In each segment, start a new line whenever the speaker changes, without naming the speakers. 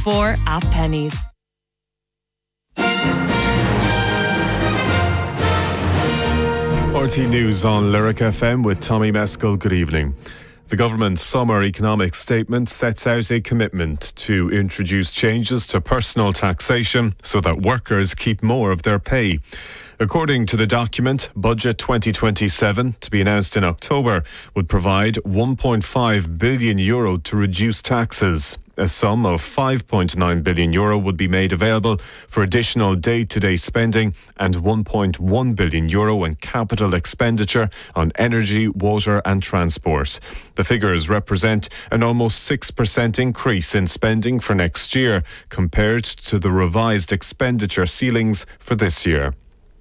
4 at Pennies.
RT News on Lyric FM with Tommy Mescal. Good evening. The government's summer economic statement sets out a commitment to introduce changes to personal taxation so that workers keep more of their pay. According to the document, Budget 2027, to be announced in October, would provide €1.5 billion to reduce taxes. A sum of €5.9 billion would be made available for additional day-to-day spending and €1.1 billion in capital expenditure on energy, water and transport. The figures represent an almost 6% increase in spending for next year compared to the revised expenditure ceilings for this year.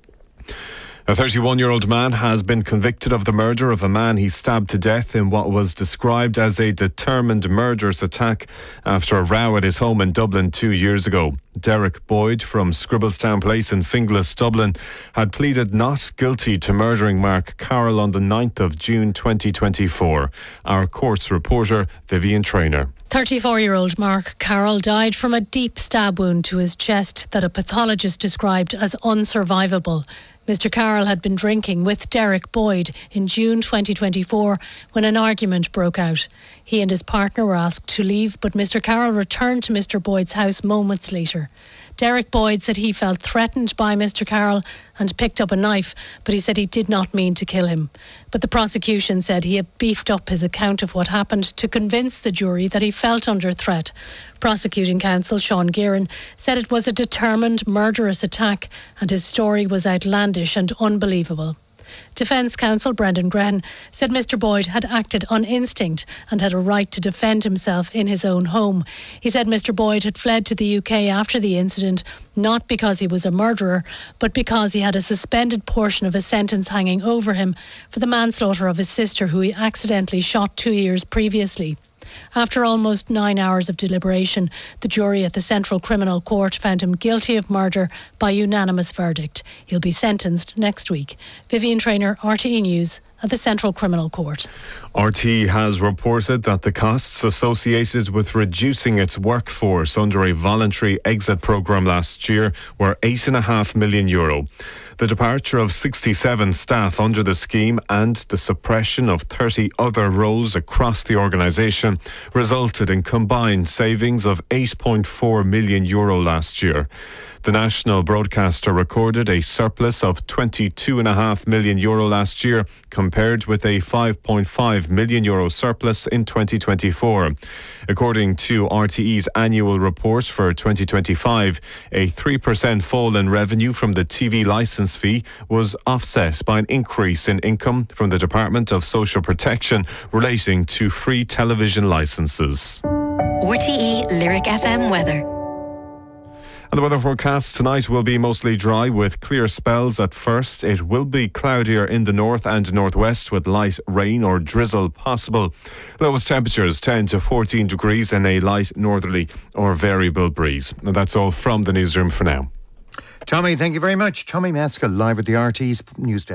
A 31-year-old man has been convicted of the murder of a man he stabbed to death in what was described as a determined murderous attack after a row at his home in Dublin 2 years ago. Derek Boyd from Scribblestown Place in Finglas, Dublin, had pleaded not guilty to murdering Mark Carroll on the 9th of June 2024. Our courts reporter, Vivian Traynor.
34-year-old Mark Carroll died from a deep stab wound to his chest that a pathologist described as unsurvivable. Mr. Carroll had been drinking with Derek Boyd in June 2024 when an argument broke out. He and his partner were asked to leave, but Mr. Carroll returned to Mr. Boyd's house moments later. Derek Boyd said he felt threatened by Mr. Carroll and picked up a knife, but he said he did not mean to kill him. But the prosecution said he had beefed up his account of what happened to convince the jury that he felt under threat. Prosecuting counsel Sean Gearan said it was a determined murderous attack and his story was outlandish and unbelievable. Defence counsel Brendan Grehan said Mr. Boyd had acted on instinct and had a right to defend himself in his own home. He said Mr. Boyd had fled to the UK after the incident, not because he was a murderer, but because he had a suspended portion of a sentence hanging over him for the manslaughter of his sister, who he accidentally shot 2 years previously. After almost 9 hours of deliberation, the jury at the Central Criminal Court found him guilty of murder by unanimous verdict. He'll be sentenced next week. Vivian Traynor, RTE News at the Central Criminal Court.
RTE has reported that the costs associated with reducing its workforce under a voluntary exit programme last year were €8.5 million. The departure of 67 staff under the scheme and the suppression of 30 other roles across the organisation resulted in combined savings of €8.4 million last year. The national broadcaster recorded a surplus of €22.5 million last year, compared with a €5.5 million surplus in 2024. According to RTE's annual report for 2025, a 3% fall in revenue from the TV licence fee was offset by an increase in income from the Department of Social Protection relating to free television licences.
RTE Lyric FM weather.
And the weather forecast tonight will be mostly dry with clear spells at first. It will be cloudier in the north and northwest with light rain or drizzle possible. Lowest temperatures 10 to 14 degrees and a light northerly or variable breeze. And that's all from the newsroom for now.
Tommy, thank you very much. Tommy Mescal live at the RT's News Desk.